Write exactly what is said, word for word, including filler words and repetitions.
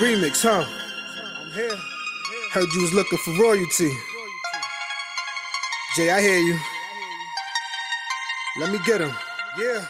remix, huh? I'm here. Heard you was looking for royalty. Jay, I hear you. Let me get him. Yeah.